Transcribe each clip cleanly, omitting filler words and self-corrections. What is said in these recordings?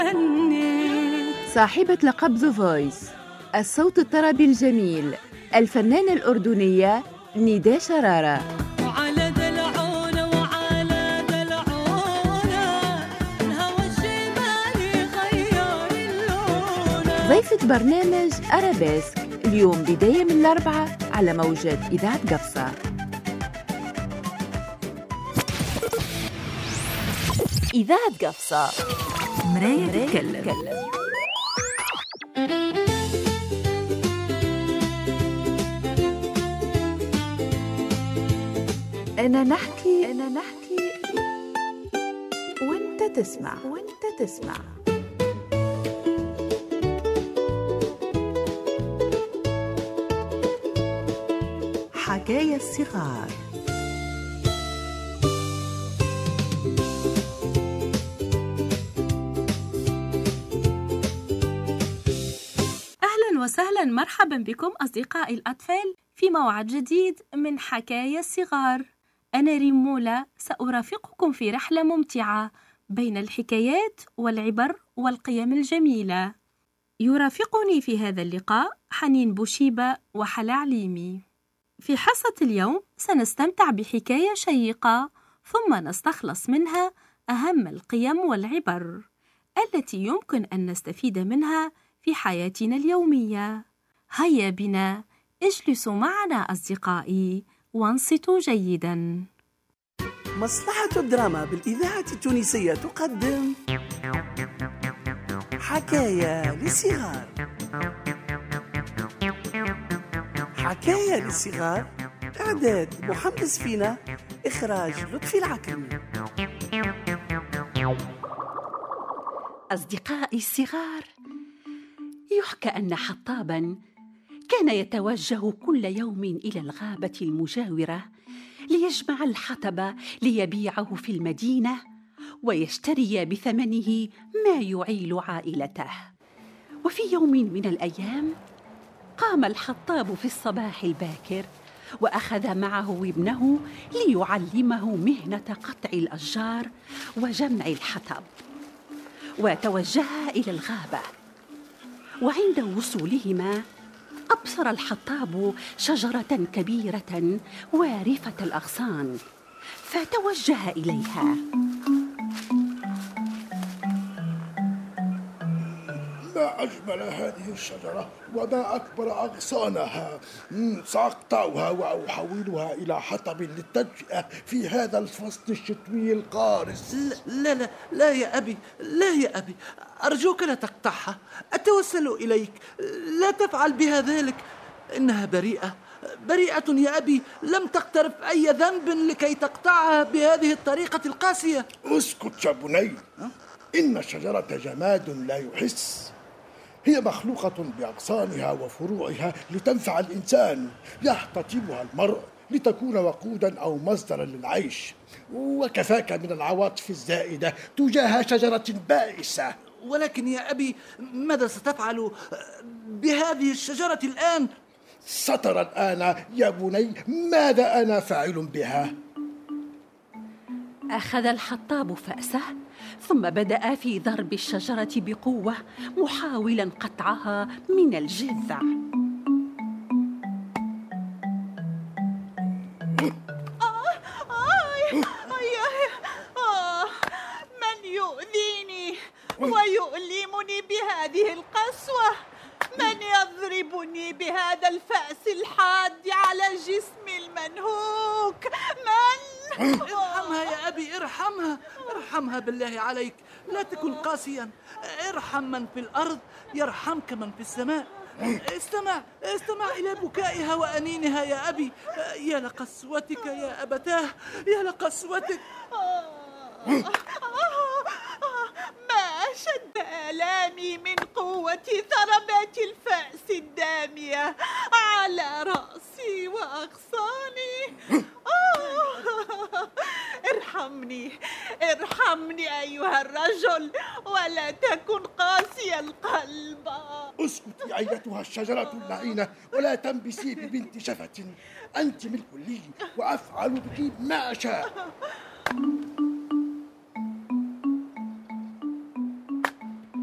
صاحبة لقب ذا فويس، الصوت الطربي الجميل، الفنانة الأردنية ندى شرارة. وعلى دلعونة وعلى دلعونة الهوى الشمالي غير اللونة. ضيفة برنامج أرابيسك اليوم بداية من الأربعة على موجة إذاعة قفصة. إذاعة قفصة، مراية تتكلم. أنا نحكي وأنت تسمع. حكاية الصغار. أهلا وسهلا، مرحبا بكم أصدقائي الأطفال في موعد جديد من حكاية الصغار. أنا ريمولة، سأرافقكم في رحلة ممتعة بين الحكايات والعبر والقيم الجميلة. يرافقني في هذا اللقاء حنين بوشيبة وحلا عليمي. في حصة اليوم سنستمتع بحكاية شيقة ثم نستخلص منها أهم القيم والعبر التي يمكن أن نستفيد منها في حياتنا اليومية. هيا بنا اجلسوا معنا أصدقائي وانصتوا جيداً. مصلحة الدراما بالإذاعة التونسية تقدم حكاية للصغار. حكاية للصغار، إعداد محمد سفينة، إخراج لطفي العكرمي. أصدقائي الصغار، يحكى أن حطاباً كان يتوجه كل يوم إلى الغابة المجاورة ليجمع الحطب ليبيعه في المدينة ويشتري بثمنه ما يعيل عائلته. وفي يوم من الأيام قام الحطاب في الصباح الباكر وأخذ معه ابنه ليعلمه مهنة قطع الأشجار وجمع الحطب، وتوجها إلى الغابة. وعند وصولهما أبصر الحطاب شجرة كبيرة وارفة الأغصان، فتوجه إليها. ما أجمل هذه الشجرة وما أكبر أغصانها. سأقطعها وأحولها إلى حطب للتدفئة في هذا الفصل الشتوي القارس. لا يا أبي، أرجوك لا تقطعها، أتوسل إليك، لا تفعل بها ذلك. إنها بريئة يا أبي، لم تقترف أي ذنب لكي تقطعها بهذه الطريقة القاسية. اسكت يا بني، إن الشجرة جماد لا يحس، هي مخلوقة بأغصانها وفروعها لتنفع الإنسان، يحتطبها المرء لتكون وقودا أو مصدرا للعيش، وكفاك من العواطف الزائدة تجاه شجرة بائسة. ولكن يا أبي، ماذا ستفعل بهذه الشجرة الآن؟ سترى الآن يا بني ماذا أنا فاعل بها. أخذ الحطاب فأسه ثم بدأ في ضرب الشجرة بقوة محاولا قطعها من الجذع. من يؤذيني ويؤلمني بهذه القسوة؟ من يضربني بهذا الفأس الحاد على جسمي المنهوك؟ ارحمها يا أبي، ارحمها بالله عليك، لا تكن قاسيا. ارحم من في الأرض يرحمك من في السماء. استمع إلى بكائها وأنينها يا أبي. يا لقسوتك يا أبتاه، يا لقسوتك. ما أشد آلامي من قوة ضربات الفأس الدامية على رأسي وأغصاني. ارحمني أيها الرجل، ولا تكن قاسي القلب. اسكتي أيتها الشجرة اللعينة، ولا تنبسي ببنت شفة. أنت ملك لي وأفعل بك ما أشاء.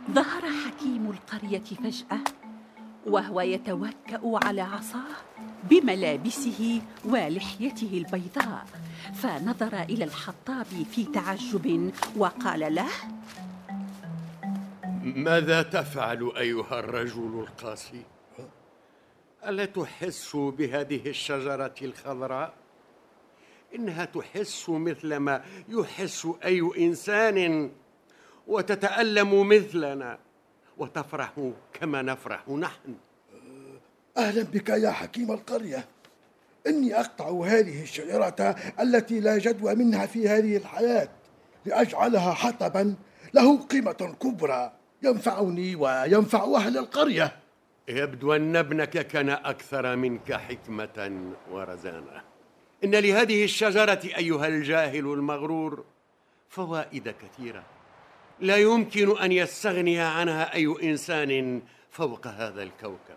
ظهر حكيم القرية فجأة وهو يتوكأ على عصاه بملابسه ولحيته البيضاء، فنظر إلى الحطاب في تعجب وقال له: ماذا تفعل أيها الرجل القاسي؟ ألا تحس بهذه الشجرة الخضراء؟ إنها تحس مثل ما يحس أي إنسان، وتتألم مثلنا، وتفرح كما نفرح نحن. أهلا بك يا حكيم القرية. إني أقطع هذه الشجرة التي لا جدوى منها في هذه الحياة لأجعلها حطبا له قيمة كبرى ينفعني وينفع أهل القرية. يبدو أن ابنك كان أكثر منك حكمة ورزانة. إن لهذه الشجرة أيها الجاهل المغرور فوائد كثيرة لا يمكن أن يستغني عنها أي إنسان فوق هذا الكوكب.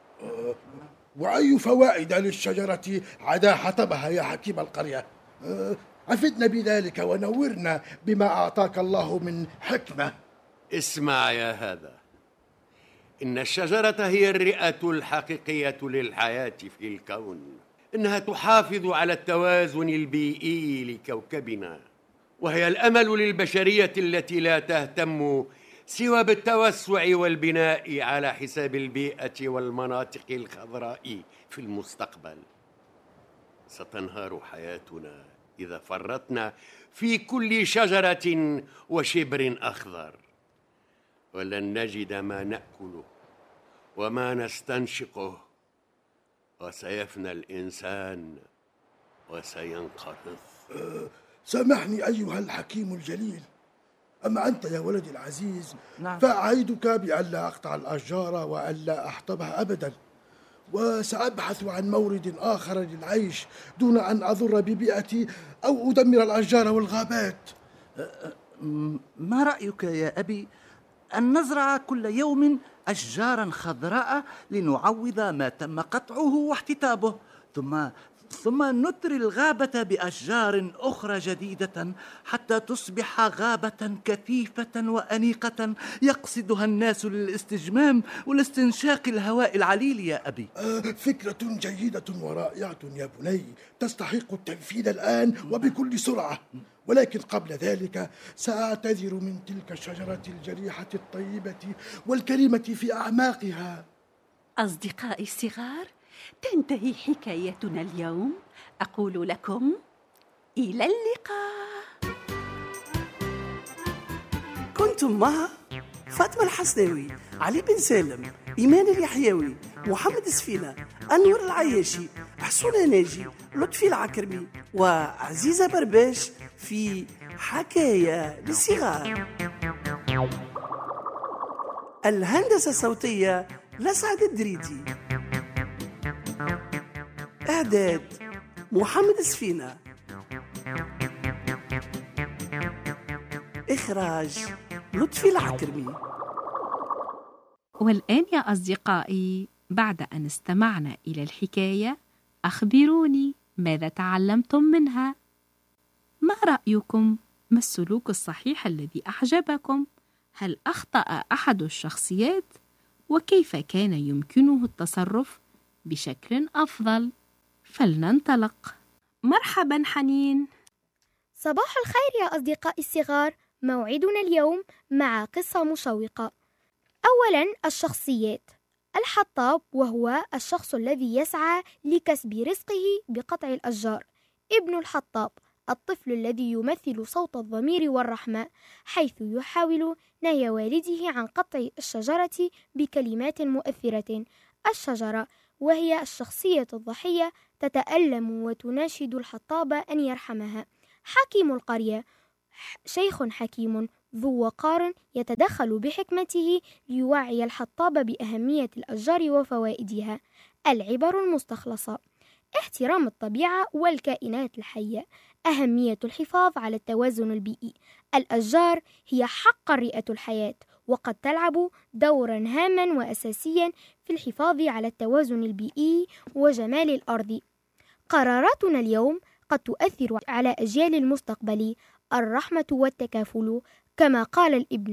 وأي فوائد للشجرة عدا حطبها يا حكيم القرية؟ أفدنا بذلك ونورنا بما أعطاك الله من حكمة. اسمع يا هذا، إن الشجرة هي الرئة الحقيقية للحياة في الكون. إنها تحافظ على التوازن البيئي لكوكبنا، وهي الأمل للبشرية التي لا تهتم سوى بالتوسع والبناء على حساب البيئة والمناطق الخضراء في المستقبل. ستنهار حياتنا إذا فرطنا في كل شجرة وشبر أخضر، ولن نجد ما نأكله وما نستنشقه، وسيفنى الإنسان وسينقرض. سامحني أيها الحكيم الجليل، أما أنت يا ولدي العزيز نعم. فأعيدك بألا أقطع الأشجار وألا أحطبها أبدا، وسأبحث عن مورد آخر للعيش دون أن أضر ببيئتي أو أدمر الأشجار والغابات. ما رأيك يا أبي أن نزرع كل يوم أشجارا خضراء لنعوض ما تم قطعه واحتتابه، ثم نتري الغابة بأشجار أخرى جديدة حتى تصبح غابة كثيفة وأنيقة يقصدها الناس للاستجمام ولاستنشاق الهواء العليل يا أبي. فكرة جيدة ورائعة يا بني، تستحق التنفيذ الآن وبكل سرعة. ولكن قبل ذلك سأعتذر من تلك الشجرة الجريحة الطيبة والكريمة في أعماقها. أصدقائي الصغار، تنتهي حكايتنا اليوم. أقول لكم إلى اللقاء. كنتم مع فاطمة الحسناوي، علي بن سالم، إيمان اليحيوي، محمد سفينة، أنور العياشي، حسون ناجي، لطفي العكرمي وعزيزة برباش في حكاية للصغار. الهندسة الصوتية لسعد الدريدي، إعداد محمد سفينة، إخراج لطفي العكرمي. والآن يا أصدقائي، بعد أن استمعنا إلى الحكاية، أخبروني ماذا تعلمتم منها؟ ما رأيكم؟ ما السلوك الصحيح الذي أعجبكم؟ هل أخطأ أحد الشخصيات؟ وكيف كان يمكنه التصرف بشكل أفضل؟ فلننطلق. مرحبا حنين. صباح الخير يا أصدقائي الصغار. موعدنا اليوم مع قصة مشوقة. أولا، الشخصيات. الحطاب وهو الشخص الذي يسعى لكسب رزقه بقطع الأشجار. ابن الحطاب، الطفل الذي يمثل صوت الضمير والرحمة، حيث يحاول نهي والده عن قطع الشجرة بكلمات مؤثرة. الشجرة، وهي الشخصية الضحية، تتألم وتناشد الحطاب أن يرحمها. حكيم القرية، شيخ حكيم ذو وقار يتدخل بحكمته ليوعي الحطاب بأهمية الأشجار وفوائدها. العبر المستخلصة: احترام الطبيعة والكائنات الحية، أهمية الحفاظ على التوازن البيئي. الأشجار هي حقا رئة الحياة، وقد تلعب دورا هاما وأساسيا في الحفاظ على التوازن البيئي وجمال الأرض. قراراتنا اليوم قد تؤثر على أجيال المستقبل. الرحمة والتكافل، كما قال الابن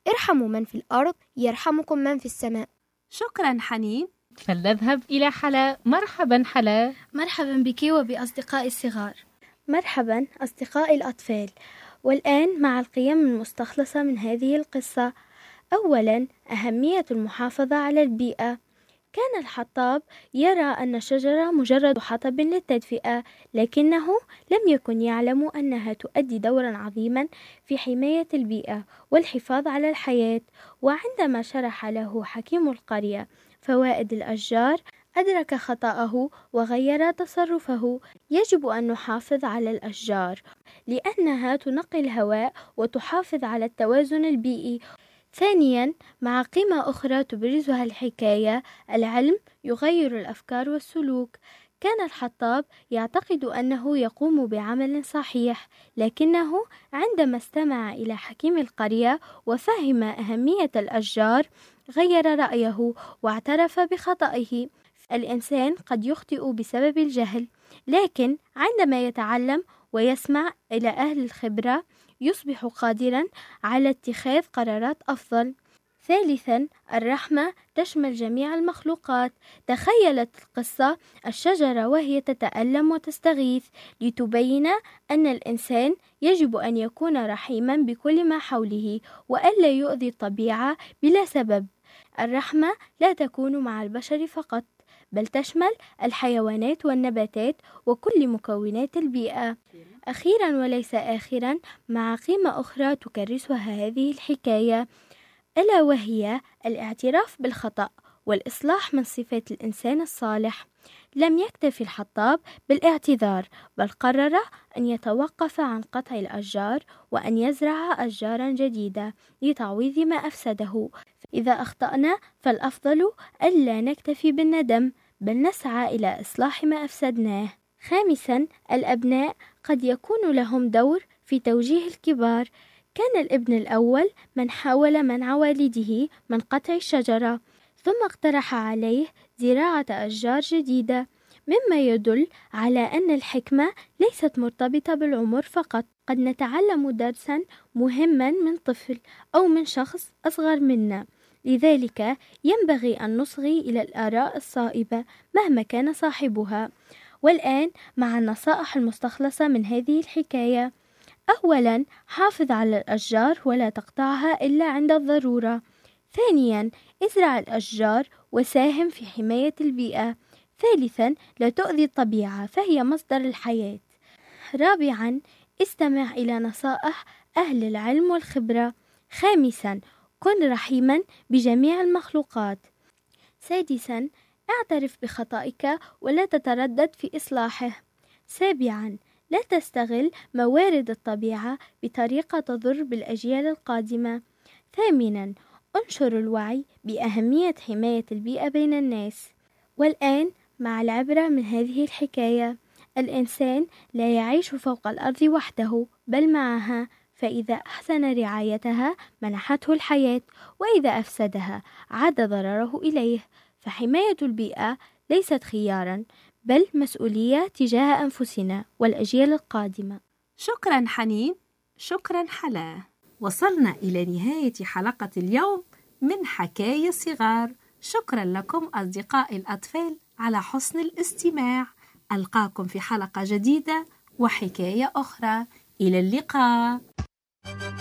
ارحموا من في الأرض يرحمكم من في السماء. شكرا حنين. فلنذهب إلى حلا. مرحبا حلا. مرحبا بك وبأصدقائي الصغار. مرحبا أصدقائي الأطفال. والآن مع القيم المستخلصة من هذه القصة. أولا، أهمية المحافظة على البيئة. كان الحطاب يرى أن الشجرة مجرد حطب للتدفئة، لكنه لم يكن يعلم أنها تؤدي دورا عظيما في حماية البيئة والحفاظ على الحياة. وعندما شرح له حكيم القرية فوائد الأشجار أدرك خطأه وغير تصرفه. يجب أن نحافظ على الأشجار لأنها تنقي الهواء وتحافظ على التوازن البيئي. ثانيا، مع قيمة أخرى تبرزها الحكاية، العلم يغير الأفكار والسلوك. كان الحطاب يعتقد أنه يقوم بعمل صحيح، لكنه عندما استمع إلى حكيم القرية وفهم أهمية الأشجار غير رأيه واعترف بخطئه. الإنسان قد يخطئ بسبب الجهل، لكن عندما يتعلم ويسمع إلى أهل الخبرة يصبح قادرا على اتخاذ قرارات أفضل. ثالثا، الرحمة تشمل جميع المخلوقات. تخيلت القصة الشجرة وهي تتألم وتستغيث لتبين أن الإنسان يجب أن يكون رحيما بكل ما حوله وألا يؤذي الطبيعة بلا سبب. الرحمة لا تكون مع البشر فقط، بل تشمل الحيوانات والنباتات وكل مكونات البيئة. أخيرا وليس آخرا، مع قيمة أخرى تكرسها هذه الحكاية، ألا وهي الاعتراف بالخطأ والإصلاح من صفات الإنسان الصالح. لم يكتفي الحطاب بالاعتذار، بل قرر أن يتوقف عن قطع الأشجار وأن يزرع أشجارا جديدة لتعويض ما أفسده. إذا أخطأنا فالأفضل ألا نكتفي بالندم، بل نسعى إلى إصلاح ما أفسدناه. خامسا، الأبناء قد يكون لهم دور في توجيه الكبار. كان الابن الأول من حاول منع والده من قطع الشجرة، ثم اقترح عليه زراعة أشجار جديدة، مما يدل على أن الحكمة ليست مرتبطة بالعمر فقط. قد نتعلم درسا مهما من طفل أو من شخص أصغر منا، لذلك ينبغي أن نصغي إلى الآراء الصائبة مهما كان صاحبها. والآن مع النصائح المستخلصة من هذه الحكاية. أولا، حافظ على الأشجار ولا تقطعها إلا عند الضرورة. ثانيا، ازرع الأشجار وساهم في حماية البيئة. ثالثا، لا تؤذي الطبيعة فهي مصدر الحياة. رابعا، استمع إلى نصائح أهل العلم والخبرة. خامسا، كن رحيما بجميع المخلوقات. سادسا، اعترف بخطئك ولا تتردد في إصلاحه. سابعا، لا تستغل موارد الطبيعة بطريقة تضر بالأجيال القادمة. ثامنا، انشر الوعي بأهمية حماية البيئة بين الناس. والآن مع العبرة من هذه الحكاية، الإنسان لا يعيش فوق الأرض وحده بل معها، فإذا أحسن رعايتها منحته الحياة، وإذا أفسدها عاد ضرره إليه. فحماية البيئة ليست خيارا بل مسؤولية تجاه أنفسنا والأجيال القادمة. شكرا حنين. شكرا حلا. وصلنا إلى نهاية حلقة اليوم من حكاية صغار. شكرا لكم أصدقائي الأطفال على حسن الاستماع. ألقاكم في حلقة جديدة وحكاية أخرى. إلى اللقاء.